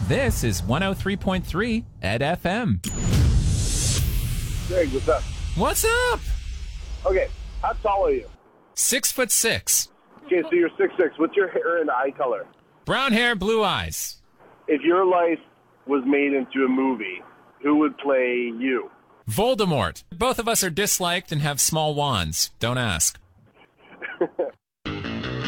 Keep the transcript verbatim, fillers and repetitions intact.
This is one oh three point three Ed F M. Greg, what's up? What's up? Okay, how tall are you? Six foot six. Okay, so you're six six. What's your hair and eye color? Brown hair, blue eyes. If your life was made into a movie, who would play you? Voldemort. Both of us are disliked and have small wands. Don't ask.